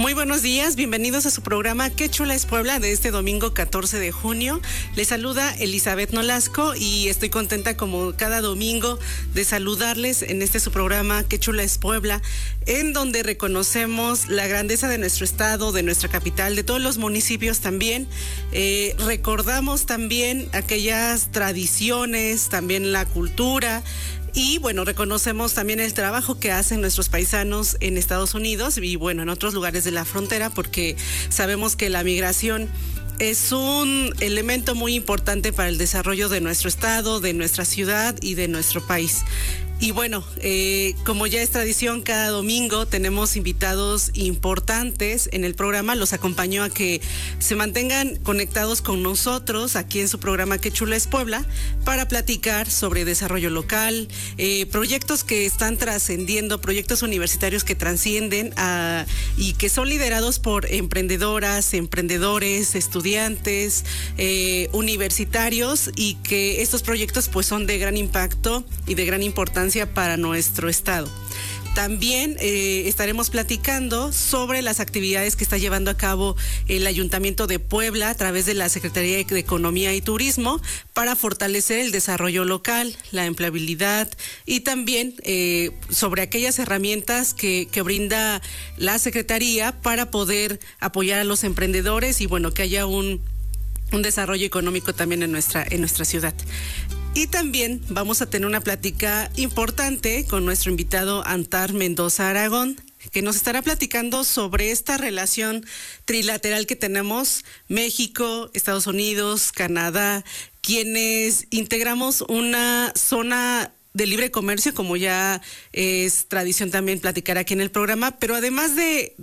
Muy buenos días, bienvenidos a su programa Qué chula es Puebla de este domingo 14 de junio. Les saluda Elizabeth Nolasco y estoy contenta como cada domingo de saludarles en este su programa Qué chula es Puebla, en donde reconocemos la grandeza de nuestro estado, de nuestra capital, de todos los municipios también. Recordamos también aquellas tradiciones, también la cultura. Y bueno, reconocemos también el trabajo que hacen nuestros paisanos en Estados Unidos y bueno, en otros lugares de la frontera, porque sabemos que la migración es un elemento muy importante para el desarrollo de nuestro estado, de nuestra ciudad y de nuestro país. Y bueno, como ya es tradición, cada domingo tenemos invitados importantes en el programa. Los acompañó a que se mantengan conectados con nosotros aquí en su programa Qué chula es Puebla para platicar sobre desarrollo local, proyectos que están trascendiendo, proyectos universitarios que trascienden y que son liderados por emprendedoras, emprendedores, estudiantes, universitarios, y que estos proyectos pues son de gran impacto y de gran importancia para nuestro estado. También estaremos platicando sobre las actividades que está llevando a cabo el Ayuntamiento de Puebla a través de la Secretaría de Economía y Turismo para fortalecer el desarrollo local, la empleabilidad y también sobre aquellas herramientas que brinda la Secretaría para poder apoyar a los emprendedores y bueno, que haya un desarrollo económico también en nuestra ciudad. Y también vamos a tener una plática importante con nuestro invitado Antar Mendoza Aragón, que nos estará platicando sobre esta relación trilateral que tenemos México, Estados Unidos, Canadá, quienes integramos una zona de libre comercio, como ya es tradición también platicar aquí en el programa, pero además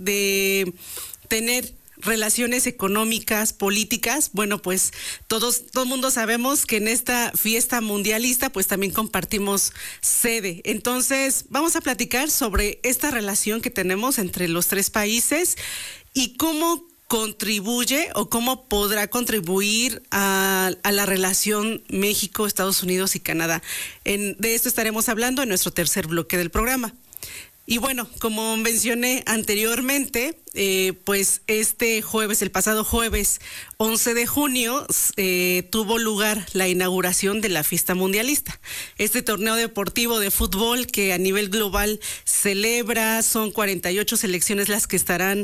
de tener relaciones económicas, políticas, bueno, pues todo el mundo sabemos que en esta fiesta mundialista pues también compartimos sede. Entonces, vamos a platicar sobre esta relación que tenemos entre los tres países y cómo contribuye o cómo podrá contribuir a la relación México, Estados Unidos y Canadá. De esto estaremos hablando en nuestro tercer bloque del programa. Y bueno, como mencioné anteriormente, pues el pasado jueves 11 de junio, tuvo lugar la inauguración de la fiesta mundialista. Este torneo deportivo de fútbol que a nivel global celebra, son 48 selecciones las que estarán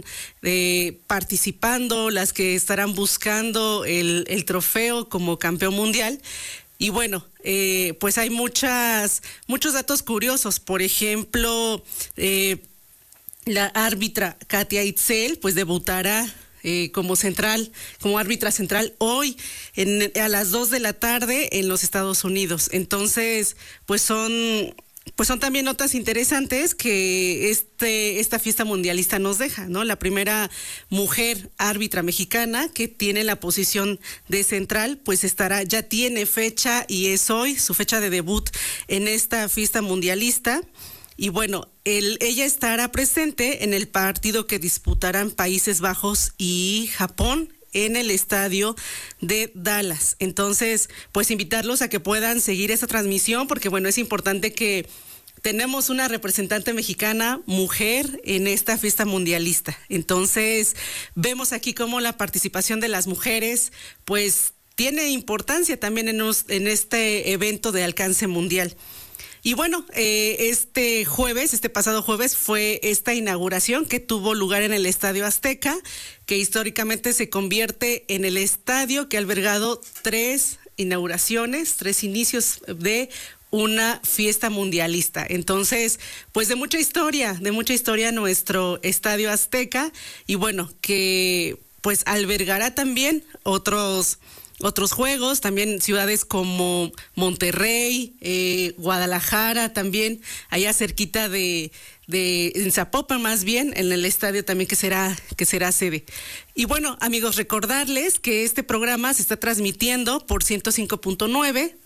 participando, las que estarán buscando el trofeo como campeón mundial. Y bueno, pues hay muchos datos curiosos. Por ejemplo, la árbitra Katia Itzel pues debutará como árbitra central hoy a las 2 de la tarde en los Estados Unidos. Entonces, pues son también notas interesantes que esta fiesta mundialista nos deja, ¿no? La primera mujer árbitra mexicana que tiene la posición de central, pues ya tiene fecha y es hoy su fecha de debut en esta fiesta mundialista. Y bueno, ella estará presente en el partido que disputarán Países Bajos y Japón en el estadio de Dallas. Entonces, pues invitarlos a que puedan seguir esta transmisión, porque bueno, es importante que tenemos una representante mexicana, mujer, en esta fiesta mundialista. Entonces, vemos aquí cómo la participación de las mujeres, pues, tiene importancia también en este evento de alcance mundial. Y bueno, este pasado jueves fue esta inauguración que tuvo lugar en el Estadio Azteca, que históricamente se convierte en el estadio que ha albergado 3 inauguraciones, 3 inicios de una fiesta mundialista. Entonces, pues de mucha historia nuestro Estadio Azteca, y bueno, que pues albergará también otros juegos, también ciudades como Monterrey, Guadalajara también, allá cerquita en Zapopan más bien, en el estadio también que será sede. Y bueno, amigos, recordarles que este programa se está transmitiendo por 105.9